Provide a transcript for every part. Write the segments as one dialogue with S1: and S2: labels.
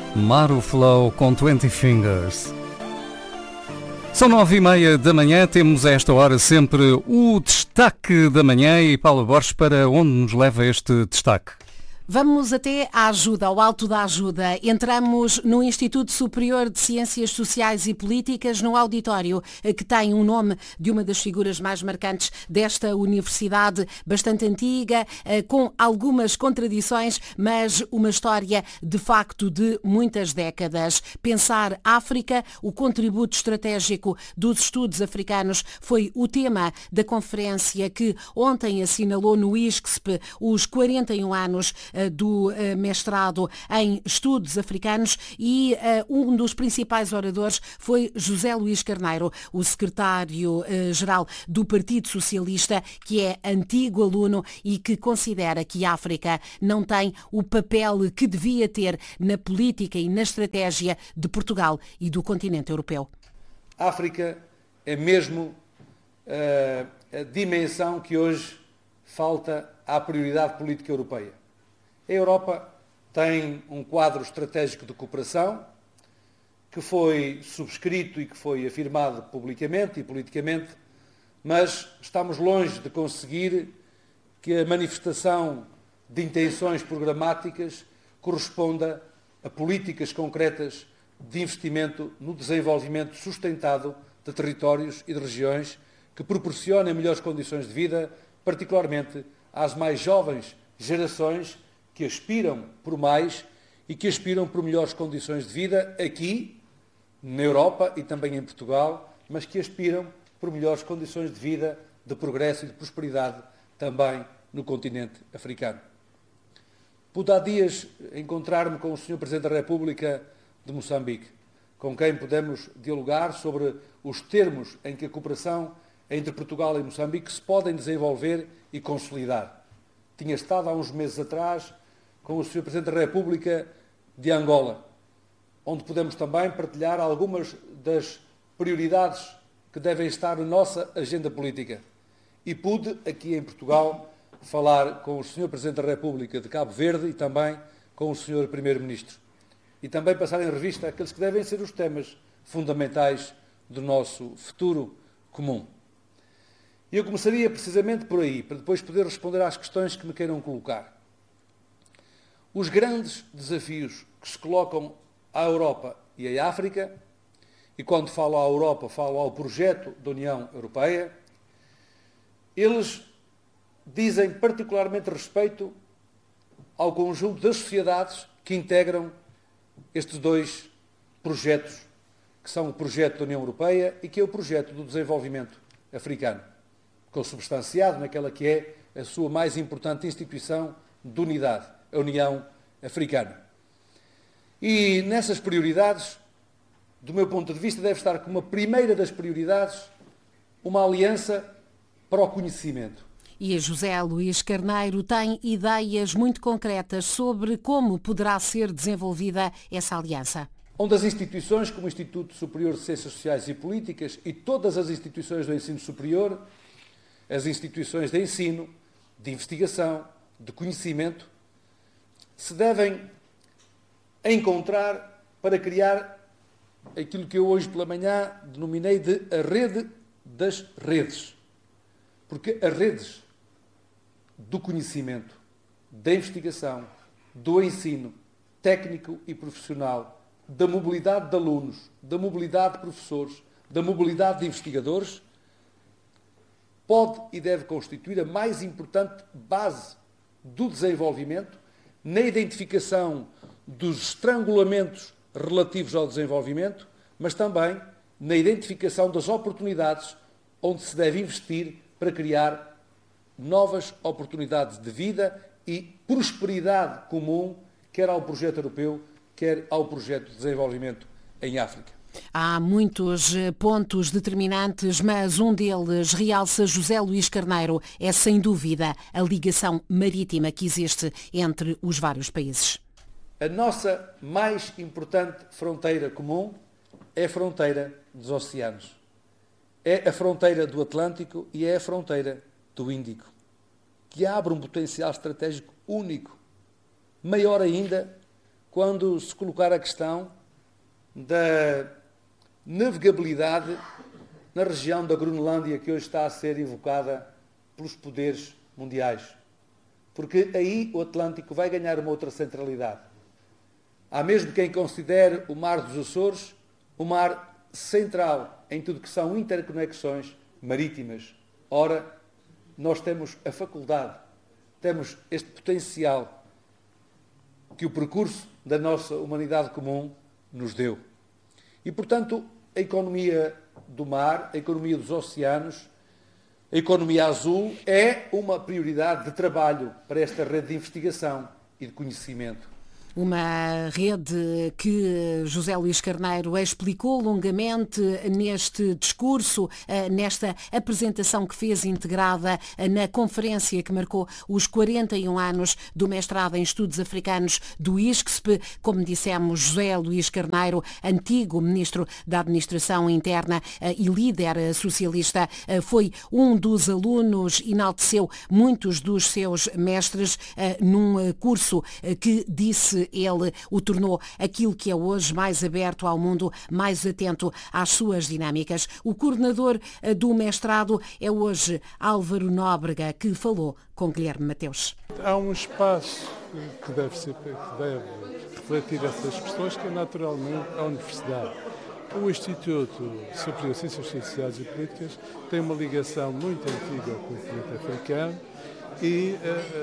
S1: Maru Flow com 20 Fingers. São 9h30 da manhã, temos a esta hora sempre o destaque da manhã e Paula Borges, para onde nos leva este destaque?
S2: Vamos até à ajuda, ao Alto da Ajuda. Entramos no Instituto Superior de Ciências Sociais e Políticas, no auditório que tem o nome de uma das figuras mais marcantes desta universidade, bastante antiga, com algumas contradições, mas uma história de facto de muitas décadas. Pensar África, o contributo estratégico dos estudos africanos, foi o tema da conferência que ontem assinalou no ISCSP os 41 anos do mestrado em estudos africanos e um dos principais oradores foi José Luís Carneiro, o secretário-geral do Partido Socialista, que é antigo aluno e que considera que a África não tem o papel que devia ter na política e na estratégia de Portugal e do continente europeu.
S3: A África é mesmo a dimensão que hoje falta à prioridade política europeia. A Europa tem um quadro estratégico de cooperação que foi subscrito e que foi afirmado publicamente e politicamente, mas estamos longe de conseguir que a manifestação de intenções programáticas corresponda a políticas concretas de investimento no desenvolvimento sustentado de territórios e de regiões que proporcionem melhores condições de vida, particularmente às mais jovens gerações que aspiram por mais e que aspiram por melhores condições de vida aqui, na Europa e também em Portugal, mas que aspiram por melhores condições de vida, de progresso e de prosperidade também no continente africano. Pude há dias encontrar-me com o Sr. Presidente da República de Moçambique, com quem pudemos dialogar sobre os termos em que a cooperação entre Portugal e Moçambique se podem desenvolver e consolidar. Tinha estado há uns meses atrás com o Sr. Presidente da República de Angola, onde podemos também partilhar algumas das prioridades que devem estar na nossa agenda política. E pude, aqui em Portugal, falar com o Sr. Presidente da República de Cabo Verde e também com o Sr. Primeiro-Ministro. E também passar em revista aqueles que devem ser os temas fundamentais do nosso futuro comum. E eu começaria precisamente por aí, para depois poder responder às questões que me queiram colocar. Os grandes desafios que se colocam à Europa e à África, e quando falo à Europa, falo ao projeto da União Europeia, eles dizem particularmente respeito ao conjunto das sociedades que integram estes dois projetos, que são o projeto da União Europeia e que é o projeto do desenvolvimento africano, consubstanciado naquela que é a sua mais importante instituição de unidade, a União Africana. E nessas prioridades, do meu ponto de vista, deve estar como a primeira das prioridades uma aliança para o conhecimento.
S2: E a José Luís Carneiro tem ideias muito concretas sobre como poderá ser desenvolvida essa aliança.
S3: Onde as instituições como o Instituto Superior de Ciências Sociais e Políticas e todas as instituições do ensino superior, as instituições de ensino, de investigação, de conhecimento, se devem encontrar para criar aquilo que eu hoje pela manhã denominei de a rede das redes. Porque as redes do conhecimento, da investigação, do ensino técnico e profissional, da mobilidade de alunos, da mobilidade de professores, da mobilidade de investigadores, pode e deve constituir a mais importante base do desenvolvimento na identificação dos estrangulamentos relativos ao desenvolvimento, mas também na identificação das oportunidades onde se deve investir para criar novas oportunidades de vida e prosperidade comum, quer ao projeto europeu, quer ao projeto de desenvolvimento em África.
S2: Há muitos pontos determinantes, mas um deles, realça José Luís Carneiro, é sem dúvida a ligação marítima que existe entre os vários países.
S3: A nossa mais importante fronteira comum é a fronteira dos oceanos. É a fronteira do Atlântico e é a fronteira do Índico, que abre um potencial estratégico único, maior ainda quando se colocar a questão da navegabilidade na região da Groenlândia, que hoje está a ser invocada pelos poderes mundiais. Porque aí o Atlântico vai ganhar uma outra centralidade. Há mesmo quem considere o Mar dos Açores o mar central em tudo que são interconexões marítimas. Ora, nós temos a faculdade, temos este potencial que o percurso da nossa humanidade comum nos deu. E, portanto, a economia do mar, a economia dos oceanos, a economia azul é uma prioridade de trabalho para esta rede de investigação e de conhecimento.
S2: Uma rede que José Luís Carneiro explicou longamente neste discurso, nesta apresentação que fez integrada na conferência que marcou os 41 anos do mestrado em Estudos Africanos do ISCSP. Como dissemos, José Luís Carneiro, antigo Ministro da Administração Interna e líder socialista, foi um dos alunos, enalteceu muitos dos seus mestres num curso que disse ele o tornou aquilo que é hoje mais aberto ao mundo, mais atento às suas dinâmicas. O coordenador do mestrado é hoje Álvaro Nóbrega, que falou com Guilherme Mateus.
S4: Há um espaço que deve refletir essas questões, que é naturalmente a Universidade. O Instituto Superior de Ciências Sociais e Políticas tem uma ligação muito antiga com o continente africano e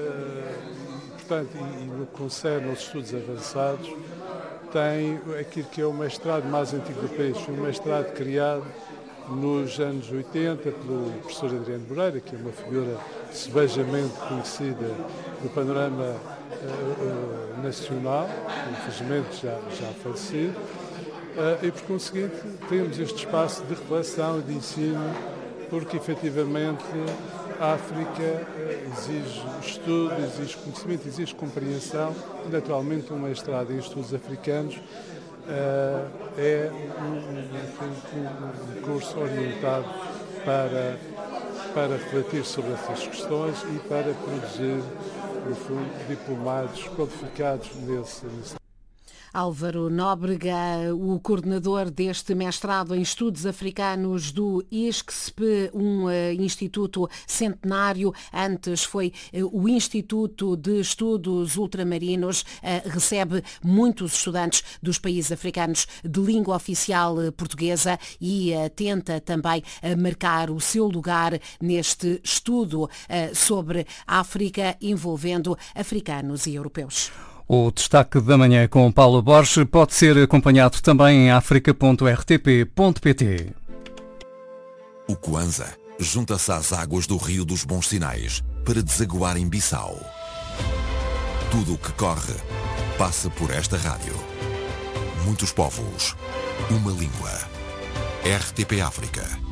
S4: no que concerne aos estudos avançados, tem aquilo que é o mestrado mais antigo do país, um mestrado criado nos anos 80 pelo professor Adriano Moreira, que é uma figura sebejamente conhecida no panorama nacional, infelizmente já falecido, e por conseguinte temos este espaço de reflexão e de ensino, porque efetivamente a África exige estudo, exige conhecimento, exige compreensão. Naturalmente, um mestrado em estudos africanos é um curso orientado para refletir sobre essas questões e para produzir, no fundo, diplomados qualificados nesse
S2: Álvaro Nóbrega, o coordenador deste mestrado em Estudos Africanos do ISCSP, um instituto centenário. Antes foi o Instituto de Estudos Ultramarinos, recebe muitos estudantes dos países africanos de língua oficial portuguesa e tenta também marcar o seu lugar neste estudo sobre a África, envolvendo africanos e europeus.
S1: O destaque da manhã com Paulo Borges pode ser acompanhado também em africa.rtp.pt.
S5: O Kwanza junta-se às águas do Rio dos Bons Sinais para desaguar em Bissau. Tudo o que corre passa por esta rádio. Muitos povos, uma língua. RTP África.